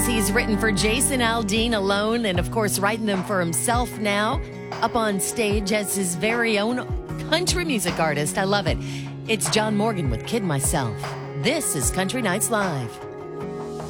he's written for Jason Aldean alone and, of course, writing them for himself now, up on stage as his very own country music artist. I love it. It's John Morgan with Kid Myself. This is Country Nights Live.